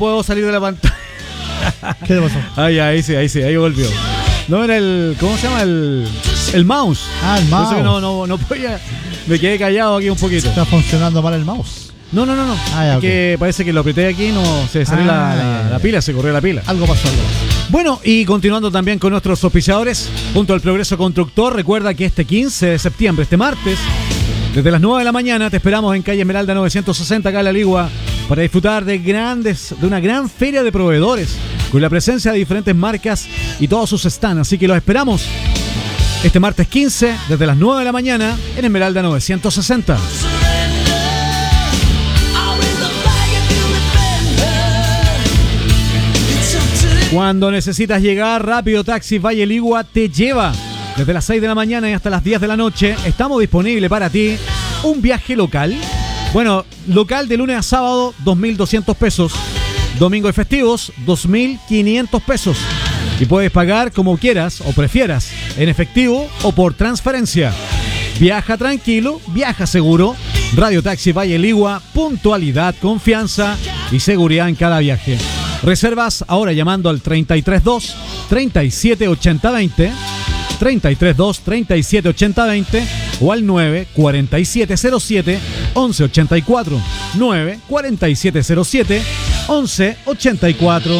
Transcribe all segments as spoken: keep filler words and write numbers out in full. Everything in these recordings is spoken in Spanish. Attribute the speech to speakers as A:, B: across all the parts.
A: puedo salir de la pantalla.
B: ¿Qué le pasó?
A: Ay, ahí sí, ahí sí, ahí volvió. No era el, ¿cómo se llama? El, el mouse.
B: Ah, el mouse.
A: Por eso que no, no, no podía, me quedé callado aquí un poquito.
B: Está funcionando mal el mouse.
A: No, no, no, no.
B: Ah, ya,
A: es que
B: ok.
A: parece que lo apreté aquí, no se salió
B: Ah,
A: la, la,
B: ya, ya.
A: la pila, se corrió la pila.
B: Algo pasó, algo pasó.
A: Bueno, y continuando también con nuestros auspiciadores, junto al Progreso Constructor, recuerda que este quince de septiembre, este martes, desde las nueve de la mañana, te esperamos en calle Esmeralda novecientos sesenta, acá en La Ligua, para disfrutar de grandes, de una gran feria de proveedores, con la presencia de diferentes marcas y todos sus stands. Así que los esperamos este martes quince, desde las nueve de la mañana, en Esmeralda novecientos sesenta. Cuando necesitas llegar, Rápido Taxi Valle Ligua te lleva. Desde las seis de la mañana y hasta las diez de la noche estamos disponibles para ti. Un viaje local. Bueno, local de lunes a sábado, dos mil doscientos pesos. Domingo y festivos, dos mil quinientos pesos. Y puedes pagar como quieras o prefieras, en efectivo o por transferencia. Viaja tranquilo, viaja seguro. Radio Taxi Valle Ligua, puntualidad, confianza y seguridad en cada viaje. Reservas ahora llamando al treinta y tres dos, treinta y siete ochenta veinte, treinta y tres dos, treinta y siete ochenta veinte o al nueve cuatro siete cero siete, once ochenta y cuatro, nueve cuatro siete cero siete, once ochenta y cuatro.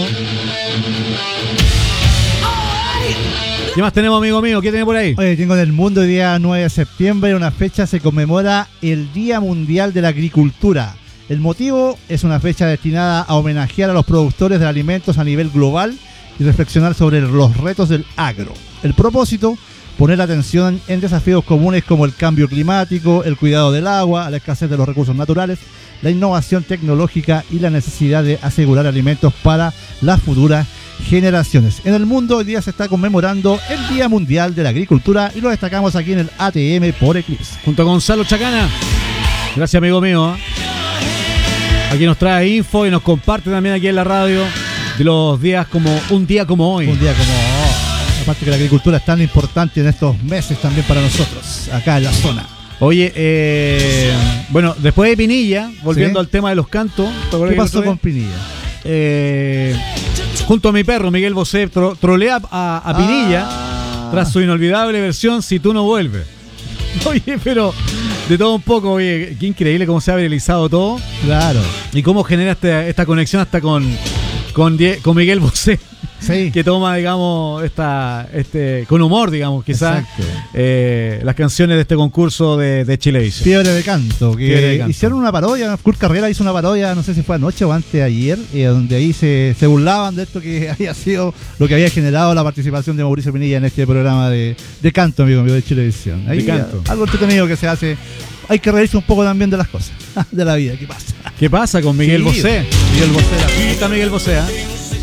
A: ¿Qué más tenemos, amigo mío? ¿Qué tiene por ahí?
B: Oye, tengo en el mundo el día nueve de septiembre, una fecha se conmemora el Día Mundial de la Agricultura. El motivo es una fecha destinada a homenajear a los productores de alimentos a nivel global y reflexionar sobre los retos del agro. El propósito, poner atención en desafíos comunes como el cambio climático, el cuidado del agua, la escasez de los recursos naturales, la innovación tecnológica y la necesidad de asegurar alimentos para las futuras generaciones. En el mundo hoy día se está conmemorando el Día Mundial de la Agricultura y lo destacamos aquí en el A T M por Eclipse.
A: Junto a Gonzalo Chacana. Gracias, amigo mío. Aquí nos trae info y nos comparte también aquí en la radio de los días como un día como hoy.
B: Un día como oh, aparte que la agricultura es tan importante en estos meses también para nosotros, acá en la zona.
A: Oye, eh, bueno, después de Pinilla, volviendo
B: ¿Sí?
A: al tema de los cantos.
B: ¿Qué pasó con Pinilla?
A: Eh, junto a mi perro, Miguel Bosé, tro, trolea a, a Pinilla
B: ah.
A: tras su inolvidable versión Si tú no vuelves. Oye, pero de todo un poco, oye, qué increíble cómo se ha viralizado todo.
B: Claro.
A: Y cómo genera este, esta conexión hasta con, con, Die, con Miguel Bosé.
B: Sí.
A: Que toma, digamos, esta, este, con humor, digamos, quizás, eh, las canciones de este concurso de, de Chilevisión.
B: Fiebre de Canto, que
A: Fiebre de Canto.
B: Hicieron una parodia, Kurt Carrera hizo una parodia, no sé si fue anoche o antes de ayer, eh, donde ahí se, se burlaban de esto que había sido lo que había generado la participación de Mauricio Pinilla en este programa de, de canto, amigo mío, de Chilevisión. Ahí,
A: De canto.
B: Algo entretenido que se hace. Hay que reírse un poco también de las cosas, de la vida, ¿qué pasa?
A: ¿Qué pasa con Miguel
B: Sí,
A: Bosé?
B: Miguel Bosé.
A: Ahí está Miguel Bosé, ¿eh?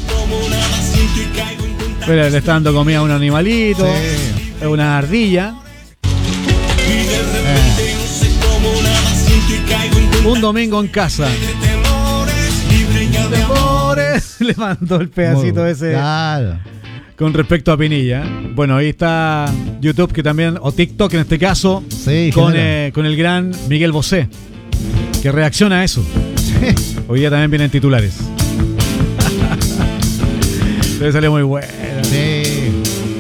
A: Pero le está dando comida a un animalito,
B: Sí.
A: a una ardilla.
B: Eh,
A: Un domingo en casa. Temores. Le mandó el pedacito
B: muy-
A: ese
B: Claro.
A: con respecto a Pinilla. Bueno, ahí está YouTube, que también, o TikTok en este caso,
B: Sí,
A: con,
B: genera.
A: eh, con el gran Miguel Bosé, que reacciona a eso.
B: Sí.
A: Hoy día también vienen titulares. Debe salir muy bueno.
B: Sí.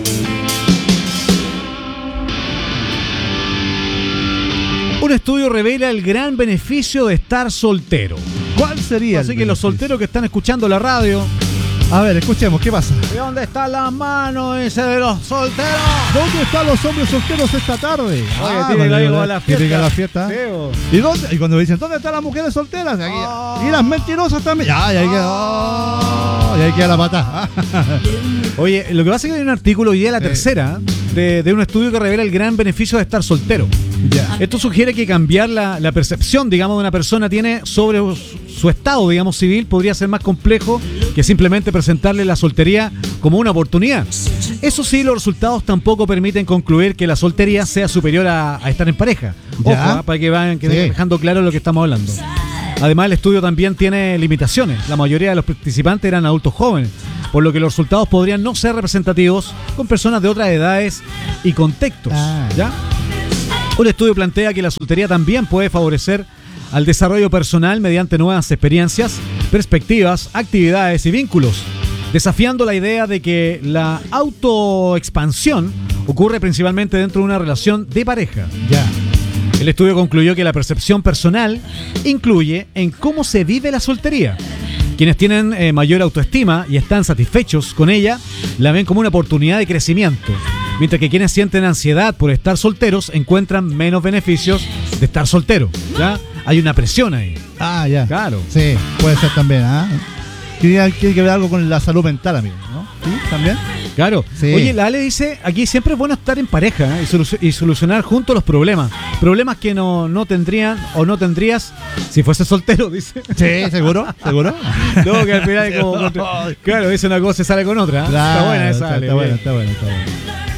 A: Un estudio revela el gran beneficio de estar soltero.
B: ¿Cuál sería?
A: Así
B: el
A: que los
B: beneficio?
A: solteros que están escuchando la radio,
B: A ver, escuchemos, ¿qué pasa?
A: ¿de dónde están las manos ese de los solteros?
B: ¿Dónde están los hombres solteros esta tarde?
A: Oye,
B: Ah,
A: típica
B: bueno,
A: digo, a la fiesta.
B: típica la fiesta.
A: Sí, bo.
B: ¿Y dónde? Y cuando dicen, ¿dónde están las mujeres solteras? Aquí-
A: Oh.
B: Y las mentirosas también. Ya, y ahí queda. oh, y ahí queda la pata.
A: Oye, lo que pasa es que hay un artículo hoy día, la
B: Sí.
A: tercera, de, de un estudio que revela el gran beneficio de estar soltero.
B: Ya.
A: Esto sugiere que cambiar la, la percepción, digamos, de una persona tiene sobre su, su estado, digamos, civil, podría ser más complejo que simplemente presentarle la soltería como una oportunidad. Eso sí, los resultados tampoco permiten concluir que la soltería sea superior a, a estar en pareja. Ojo,
B: Ya.
A: ¿eh? Para que vayan que
B: Sí.
A: dejando claro lo que estamos hablando. Además, el estudio también tiene limitaciones. La mayoría de los participantes eran adultos jóvenes, por lo que los resultados podrían no ser representativos con personas de otras edades y contextos.
B: Ah.
A: ¿Ya? Un estudio plantea que la soltería también puede favorecer al desarrollo personal mediante nuevas experiencias, perspectivas, actividades y vínculos, desafiando la idea de que la autoexpansión ocurre principalmente dentro de una relación de pareja.
B: Ya.
A: El estudio concluyó que la percepción personal incluye en cómo se vive la soltería. Quienes tienen eh, mayor autoestima y están satisfechos con ella, la ven como una oportunidad de crecimiento, mientras que quienes sienten ansiedad por estar solteros encuentran menos beneficios de estar soltero. ¿Ya? Hay una presión ahí.
B: Ah, ya.
A: Claro.
B: Sí, puede ser también, ¿ah? Tiene, tiene que ver algo con la salud mental, amigo, ¿no? ¿Sí? ¿También?
A: Claro.
B: Sí.
A: Oye, la Ale dice, aquí siempre es bueno estar en pareja, ¿eh? y, solu- y solucionar juntos los problemas. Problemas que no, no tendrían o no tendrías si fuese soltero, dice.
B: Sí, ¿seguro? ¿Seguro?
A: No, que al final es como... contra- Claro, dice una cosa y sale con otra. ¿eh?
B: Claro,
A: Está buena esa,
B: está,
A: Ale.
B: está buena,
A: bien.
B: está buena, está buena.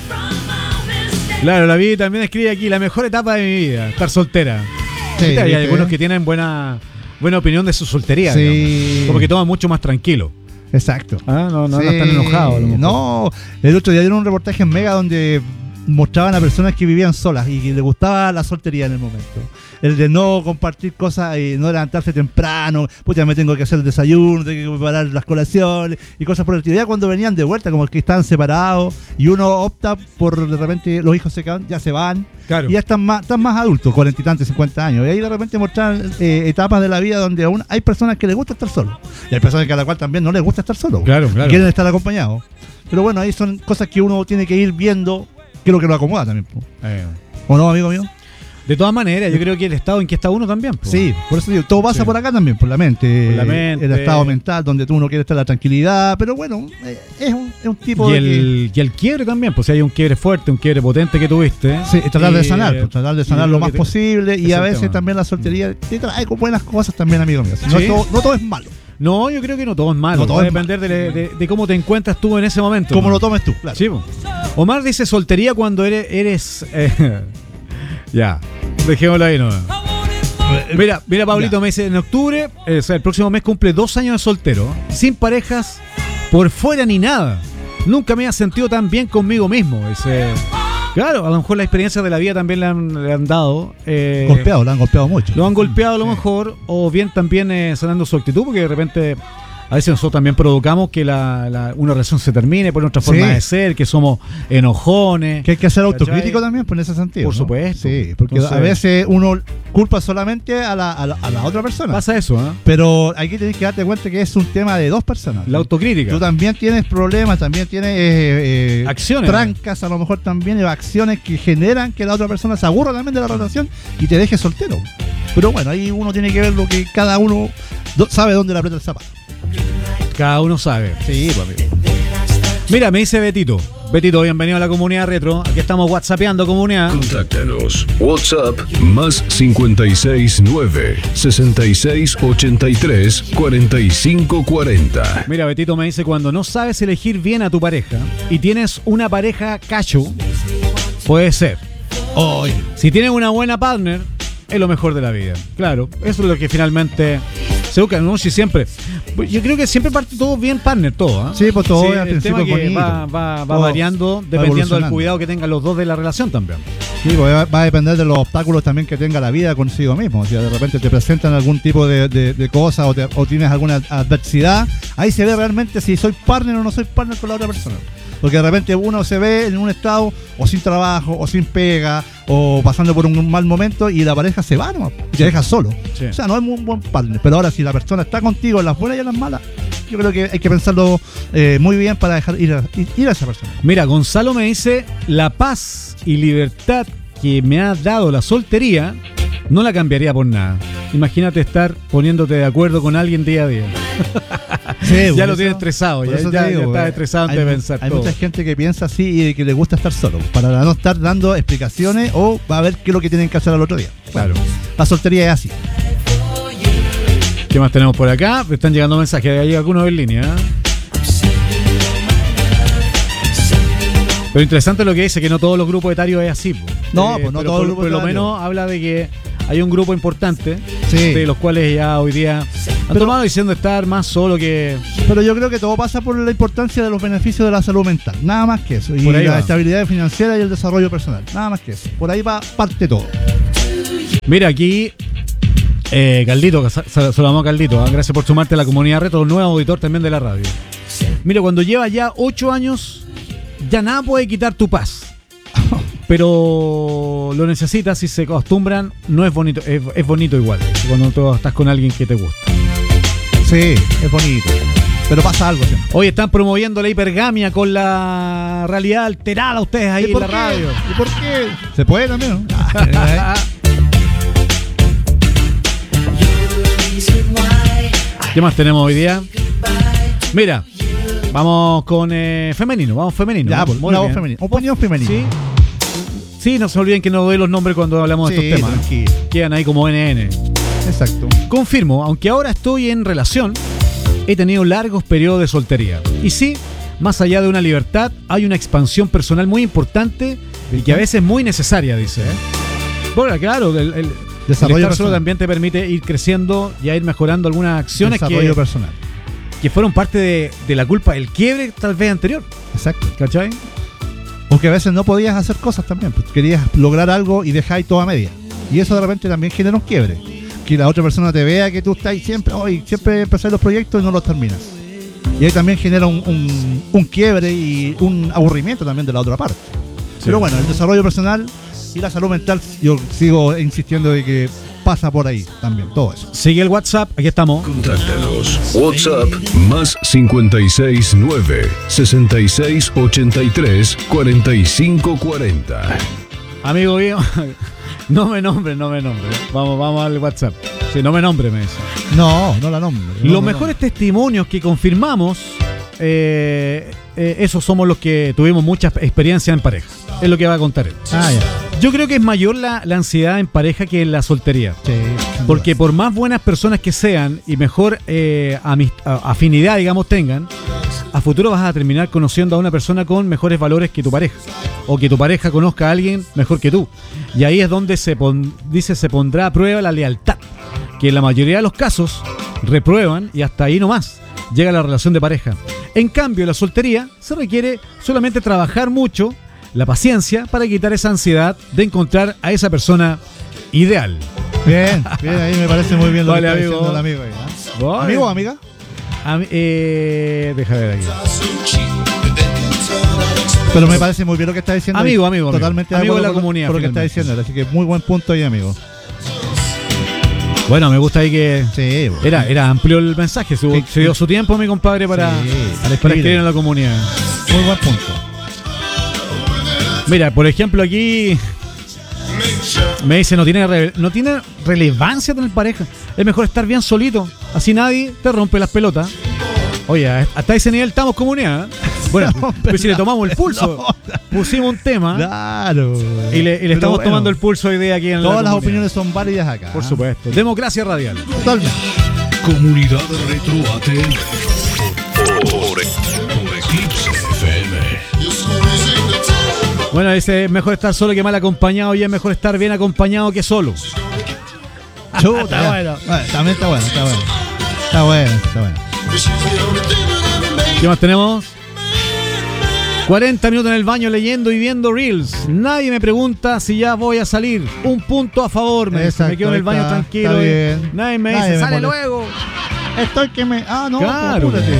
A: Claro, la vi también escribe aquí, la mejor etapa de mi vida, estar soltera.
B: Sí,
A: Viste, hay
B: ¿viste?
A: algunos que tienen buena, buena opinión de su soltería.
B: Sí.
A: Digamos. Como que toman mucho más tranquilo.
B: Exacto.
A: Ah, no, no,
B: Sí.
A: no están enojados. a lo mejor.
B: No, el otro día dieron un reportaje en Mega donde mostraban a personas que vivían solas y que les gustaba la soltería en el momento. El de no compartir cosas y no levantarse temprano, pues ya me tengo que hacer el desayuno, tengo que preparar las colaciones y cosas por el estilo. Ya cuando venían de vuelta, como que estaban separados y uno opta por de repente los hijos se quedan, ya se van.
A: Claro.
B: Y ya están más, están más adultos, cuarenta y tantos, cincuenta años. Y ahí de repente mostraban eh, etapas de la vida donde aún hay personas que les gusta estar solos. Y hay personas que a la cual también no les gusta estar solos.
A: Claro, claro.
B: Quieren estar acompañados. Pero bueno, ahí son cosas que uno tiene que ir viendo qué es lo que lo acomoda también. Po.
A: Eh.
B: ¿O no, amigo mío?
A: De todas maneras, yo creo que el estado en que está uno también. po.
B: Sí, por eso digo, todo pasa
A: Sí.
B: por acá también, por la mente.
A: Por la mente.
B: El estado mental, donde tú no quieres estar en la tranquilidad. Pero bueno, eh, es un, es un tipo
A: Y
B: de...
A: el, y el quiebre también, pues si hay un quiebre fuerte, un quiebre potente que tuviste.
B: que- sí, tratar de
A: y,
B: sanar,
A: eh,
B: pues, tratar de sanar
A: y
B: lo
A: que
B: más
A: te-
B: posible. Y
A: es
B: a
A: el
B: veces
A: tema.
B: también la soltería te trae con buenas cosas también, amigo mío. No,
A: Sí.
B: todo, no todo es malo.
A: No, yo creo que no todo es malo.
B: No todo
A: Va a
B: es
A: depender de, de- de cómo te encuentras tú en ese momento.
B: Como
A: ¿no?
B: lo tomes tú, claro.
A: Sí, po. Omar dice soltería cuando eres... eres eh, ya, dejémoslo ahí nomás. Mira, mira, Pablito
B: Ya.
A: me dice, en octubre, eh, o sea, el próximo mes cumple dos años de soltero, sin parejas por fuera ni nada. Nunca me he sentido tan bien conmigo mismo. Dice, claro, a lo mejor las experiencias de la vida también le han, le han dado. eh,
B: Golpeado, lo han golpeado mucho.
A: Lo han golpeado a lo
B: Sí.
A: mejor, o bien también eh, sanando su actitud, porque de repente a veces nosotros también provocamos que la, la- una relación se termine por nuestra forma
B: Sí.
A: de ser, que somos enojones.
B: Que hay que ser
A: ¿Cachai?
B: autocrítico también, pues, en ese sentido.
A: Por
B: ¿no?
A: supuesto.
B: Sí, porque
A: Entonces-
B: a veces uno culpa solamente a la, a la, a la otra persona.
A: Pasa eso, ¿eh?
B: Pero hay que tener que darte cuenta que es un tema de dos personas.
A: La autocrítica.
B: Tú también tienes problemas, también tienes eh, eh,
A: Acciones.
B: trancas, a lo mejor también, y acciones que generan que la otra persona se aburra también de la relación y te deje soltero. Pero bueno, ahí uno tiene que ver lo que cada uno do- sabe dónde le aprieta el zapato.
A: Cada uno sabe.
B: Sí, pues, amigo.
A: Mira, me dice Betito. Betito, bienvenido a la comunidad retro. Aquí estamos whatsappeando comunidad.
C: Contáctanos. WhatsApp más cincuenta y seis nueve, sesenta y seis ochenta y tres, cuarenta y cinco cuarenta.
A: Mira, Betito me dice, cuando no sabes elegir bien a tu pareja y tienes una pareja cacho, puede ser.
B: Oye,
A: Si tienes una buena partner, es lo mejor de la vida. Claro, eso es lo que finalmente se busca, ¿no? Si siempre. Yo creo que siempre parte todo bien partner, todo. ¿ah?
B: Sí, pues todo al
A: el
B: principio
A: tema que
B: bonito.
A: va, va, va
B: Todo
A: variando
B: va
A: dependiendo del
B: evolucionando.
A: cuidado que tengan los dos de la relación también.
B: sí, pues va, va a depender de los obstáculos también que tenga la vida consigo mismo. Si de repente te presentan algún tipo de, de, de cosa o, te- o tienes alguna adversidad, ahí se ve realmente si soy partner o no soy partner con la otra persona. Porque de repente uno se ve en un estado o sin trabajo, o sin pega, o pasando por un mal momento y la pareja se va nomás, y te deja solo.
A: Sí.
B: O sea, no es un buen partner. Pero ahora si la persona está contigo en las buenas y en las malas, yo creo que hay que pensarlo eh, muy bien para dejar ir a, ir- ir a esa persona.
A: Mira, Gonzalo me dice, la paz y libertad que me ha dado la soltería, no la cambiaría por nada. Imagínate estar poniéndote de acuerdo con alguien día a día.
B: Sí,
A: Ya
B: por
A: lo
B: eso-
A: tienes estresado,
B: por
A: ya,
B: eso
A: ya-
B: te
A: ya
B: digo,
A: estás
B: eh,
A: estresado antes
B: hay,
A: de
B: mu-
A: pensar
B: hay
A: todo.
B: mucha gente que piensa así y que le gusta estar solo, para no estar dando explicaciones o va a ver qué es lo que tienen que hacer al otro día.
A: Claro.
B: La soltería es así.
A: ¿Qué más tenemos por acá? Me están llegando mensajes, hay algunos en línea. ¿eh? Pero interesante lo que dice, que no todos los grupos etarios es así. po.
B: No, pues no
A: pero
B: todos
A: por,
B: los grupos
A: por lo
B: etarios.
A: menos habla de que hay un grupo importante,
B: Sí.
A: de los cuales ya hoy día han
B: Pero-
A: tomado diciendo estar más solo que...
B: Pero yo creo que todo pasa por la importancia de los beneficios de la salud mental. Nada más que eso. Y
A: Por ahí
B: la
A: va.
B: estabilidad financiera y el desarrollo personal. Nada más que eso. Por ahí va parte todo.
A: Mira, aquí Eh, Caldito, saludamos a Caldito. ¿eh? Gracias por sumarte a la comunidad Retro, un nuevo auditor también de la radio. Mira, cuando llevas ya ocho años, ya nada puede quitar tu paz. Pero lo necesitas, si se acostumbran, no es bonito, es, es bonito igual, cuando tú estás con alguien que te gusta.
B: Sí, es bonito, pero pasa algo. ¿Sí?
A: Hoy están promoviendo la hipergamia con la realidad alterada ustedes ahí en la
B: qué?
A: radio.
B: ¿Y por qué? Se puede también, ¿no?
A: ¿Qué más tenemos hoy día? Mira, vamos con eh, femenino, vamos femenino.
B: Ya, pues,
A: muy
B: una voz
A: bien.
B: femenina. Opinión femenina.
A: Sí. Sí, no se olviden que no doy los nombres cuando hablamos
B: Sí,
A: de estos temas.
B: tranquilo.
A: Quedan ahí como N N.
B: Exacto.
A: Confirmo, aunque ahora estoy en relación, he tenido largos periodos de soltería. Y sí, más allá de una libertad, hay una expansión personal muy importante y que a veces es muy necesaria, dice. ¿eh? Bueno, claro, el, el, el
B: Desarrollo
A: estar solo
B: personal.
A: también te permite ir creciendo y a ir mejorando algunas acciones
B: Desarrollo
A: que,
B: personal.
A: que fueron parte de, de la culpa del quiebre tal vez anterior.
B: Exacto.
A: ¿Cachai?
B: Porque a veces no podías hacer cosas también. Pues querías lograr algo y dejáis todo a media. Y eso de repente también genera un quiebre. Que la otra persona te vea que tú estás siempre, hoy siempre empezás los proyectos y no los terminas. Y ahí también genera un, un, un quiebre y un aburrimiento también de la otra parte. Sí. Pero bueno, el desarrollo personal y la salud mental, yo sigo insistiendo de que pasa por ahí también, todo eso.
A: Sigue el WhatsApp, aquí estamos.
C: Contáctanos. WhatsApp más cincuenta y seis nueve, sesenta y seis ochenta y tres, cuarenta y cinco cuarenta.
A: Amigo mío, no me nombre, no me nombre. Vamos, vamos al WhatsApp. Si no me nombre, me dice.
B: No, no la nombre. No,
A: Los
B: no,
A: mejores
B: no.
A: testimonios que confirmamos, eh, eh, esos somos los que tuvimos mucha experiencia en pareja. Es lo que va a contar él.
B: Ah, ya.
A: Yo creo que es mayor la, la ansiedad en pareja que en la soltería.
B: Sí,
A: Porque por más buenas personas que sean y mejor eh, amist- afinidad, digamos, tengan, a futuro vas a terminar conociendo a una persona con mejores valores que tu pareja. O que tu pareja conozca a alguien mejor que tú. Y ahí es donde se pon- dice se pondrá a prueba la lealtad. Que en la mayoría de los casos reprueban y hasta ahí nomás llega la relación de pareja. En cambio, en la soltería se requiere solamente trabajar mucho la paciencia para quitar esa ansiedad de encontrar a esa persona ideal.
B: Bien, bien, ahí me parece muy bien lo
A: Vale,
B: que está
A: amigo.
B: diciendo el amigo ahí, ¿eh?
A: Vale.
B: ¿Amigo o amiga?
A: A mí, eh, deja ver aquí.
B: Pero me parece muy bien lo que está diciendo.
A: Amigo,
B: y
A: amigo,
B: Totalmente
A: amigo. Amigo de la
B: acuerdo con-
A: comunidad,
B: Por lo que está
A: finalmente.
B: diciendo. Así que muy buen punto ahí, amigo.
A: Bueno, me gusta ahí que
B: Sí, bueno.
A: era, era amplio el mensaje. Se,
B: Sí,
A: se dio su tiempo, mi compadre, para,
B: Sí, para
A: para
B: escribir.
A: escribir en la comunidad.
B: Muy buen punto.
A: Mira, por ejemplo, aquí me dice, no tiene, re- no tiene relevancia tener pareja. Es mejor estar bien solito. Así nadie te rompe las pelotas. Oye, hasta ese nivel estamos comunidad. ¿eh? Bueno,
B: No,
A: pues si le tomamos el
B: no.
A: pulso, pusimos un tema
B: Claro.
A: y le, y le
B: Pero
A: estamos
B: bueno,
A: tomando el pulso hoy día aquí en la
B: Todas las
A: comunidad.
B: opiniones son válidas acá.
A: Por
B: ¿eh?
A: supuesto. Democracia radial.
B: Totalmente.
C: Comunidad Retro A T L por, por, por Eclipse F M.
A: Bueno, dice, mejor estar solo que mal acompañado y es mejor estar bien acompañado que solo.
B: Chuta,
A: Está
B: ya.
A: bueno.
B: Bueno, también está bueno, está bueno. Está bueno, está bueno.
A: ¿Qué más tenemos? cuarenta minutos en el baño leyendo y viendo Reels. Nadie me pregunta si ya voy a salir. Un punto a favor. Me, dice.
B: Exacto,
A: Me quedo en el
B: ahí
A: baño
B: está,
A: tranquilo.
B: está
A: y
B: bien.
A: Nadie me
B: Nadie
A: dice,
B: me
A: sale
B: molesta.
A: luego.
B: Estoy que me. Ah, no,
A: Claro.
B: apúrate.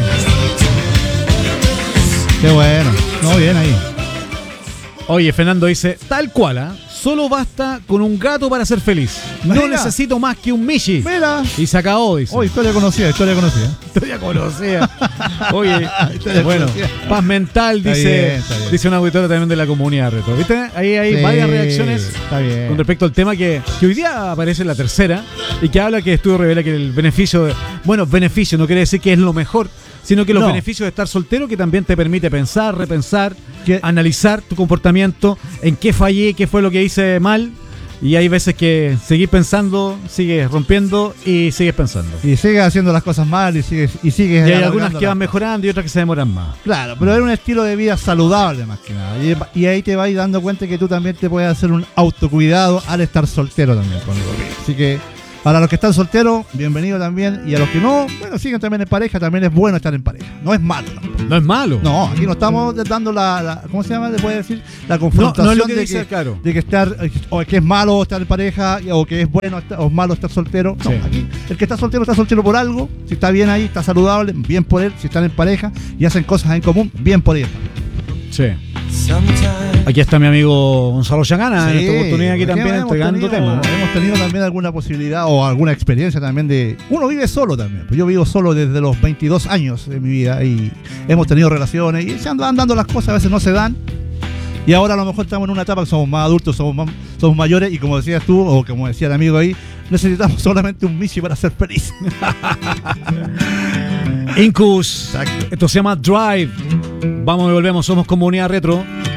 B: Qué bueno. No, bien ahí.
A: Oye, Fernando dice, tal cual, ¿ah? Solo basta con un gato para ser feliz. No
B: Mira.
A: necesito más que un Michi.
B: Mira.
A: Y se acabó, dice.
B: Oh, historia conocida, historia conocida.
A: Historia conocida. Oye,
B: Historia
A: bueno,
B: conocida.
A: paz mental,
B: Está
A: dice,
B: bien, está bien.
A: dice una auditora también de la comunidad Retro. ¿Viste? Ahí hay
B: Sí,
A: varias reacciones
B: Está bien.
A: con respecto al tema que, que hoy día aparece en la tercera y que habla que estudio revela que el beneficio, de- bueno, beneficio no quiere decir que es lo mejor, sino que los
B: No.
A: beneficios de estar soltero que también te permite pensar, repensar,
B: Que-
A: analizar tu comportamiento, en qué fallé, qué fue lo que hice mal. Y hay veces que seguís pensando, sigues rompiendo y sigues pensando.
B: Y sigues haciendo las cosas mal y sigues. Y, sigues
A: Y hay
B: alargando
A: algunas que
B: la-
A: van mejorando y otras que se demoran más.
B: Claro, pero es un estilo de vida saludable más que nada. Y, y ahí te vas dando cuenta que tú también te puedes hacer un autocuidado al estar soltero también, conmigo. Así que Para los que están solteros, bienvenido también. Y a los que no, bueno, siguen también en pareja, también es bueno estar en pareja. No es malo tampoco.
A: No es malo.
B: No, aquí no estamos dando la, la ¿cómo se llama? ¿Le puede decir? La confrontación
A: no es lo que
B: de,
A: dice,
B: que,
A: claro.
B: de que estar, o que es malo estar en pareja, o que es bueno estar, o es malo estar soltero. No,
A: Sí.
B: aquí el que está soltero está soltero por algo. Si está bien ahí, está saludable, bien por él. Si están en pareja y hacen cosas en común, bien por ellos.
A: Sí. Aquí está mi amigo Gonzalo Chagana en esta oportunidad aquí
B: porque
A: también
B: hemos
A: entregando
B: tenido,
A: temas.
B: Hemos tenido también alguna posibilidad o alguna experiencia también de... Uno vive solo también, pues yo vivo solo desde los veintidós años de mi vida y hemos tenido relaciones y se andan dando las cosas, a veces no se dan. Y ahora a lo mejor estamos en una etapa que somos más adultos, somos, más, somos mayores y como decías tú, o como decía el amigo ahí, necesitamos solamente un Michi para ser feliz.
A: Incus.
B: Exacto.
A: Esto se llama Drive. Vamos y volvemos, somos Comunidad Retro.